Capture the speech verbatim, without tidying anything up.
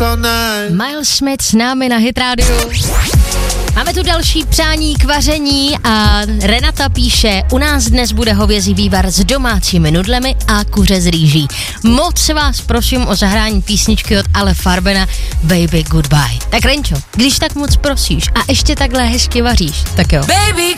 Miles Smith s námi na Hit Radio. Máme tu další přání k vaření a Renata píše, u nás dnes bude hovězí vývar s domácími nudlemi a kuře z rýží. Moc se vás prosím o zahrání písničky od Ale Farbena Baby Goodbye. Tak Renčo, když tak moc prosíš a ještě takhle hezky vaříš, tak jo. Baby